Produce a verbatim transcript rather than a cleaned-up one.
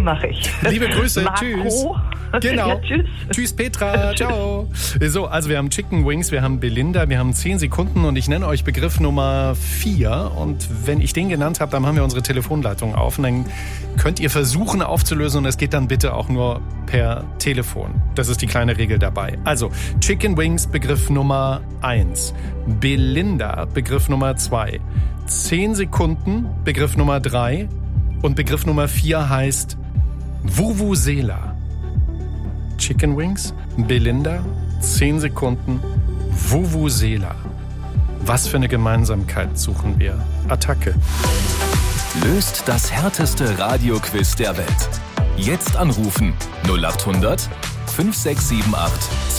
mache ich. Liebe Grüße, Marco. tschüss. Genau. Ja, tschüss. Tschüss Petra, ciao. So, also wir haben Chicken Wings, wir haben Belinda, wir haben zehn Sekunden und ich nenne euch Begriff Nummer vier. Und wenn ich den genannt habe, dann haben wir unsere Telefonleitung auf und dann könnt ihr versuchen aufzulösen und es geht dann bitte auch nur per Telefon. Das ist die kleine Regel dabei. Also Chicken Wings, Begriff Nummer eins. Belinda, Begriff Nummer zwei. zehn Sekunden, Begriff Nummer drei. Und Begriff Nummer vier heißt Vuvuzela. Chicken Wings, Belinda, zehn Sekunden, Vuvuzela. Was für eine Gemeinsamkeit suchen wir? Attacke. Löst das härteste Radioquiz der Welt. Jetzt anrufen null acht hundert fünf sechs sieben acht